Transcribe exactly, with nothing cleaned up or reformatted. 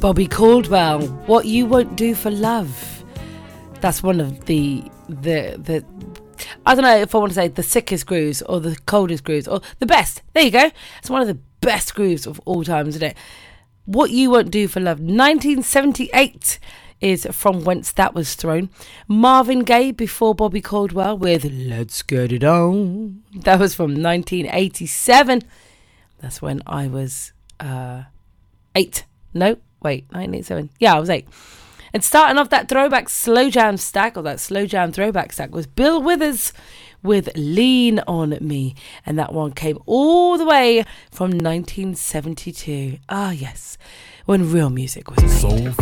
Bobby Caldwell, What You Won't Do for Love. That's one of the, the, the, I don't know if I want to say the sickest grooves or the coldest grooves or the best. There you go. It's one of the best grooves of all time, isn't it? What You Won't Do for Love. nineteen seventy-eight is from whence that was thrown. Marvin Gaye before Bobby Caldwell with Let's Get It On. That was from nineteen eighty-seven. That's when I was uh, eight. No, wait, nineteen eighty-seven. Yeah, I was eight. And starting off that throwback slow jam stack, or that slow jam throwback stack, was Bill Withers with Lean On Me. And that one came all the way from nineteen seventy-two. Ah, yes, when real music was made. Soul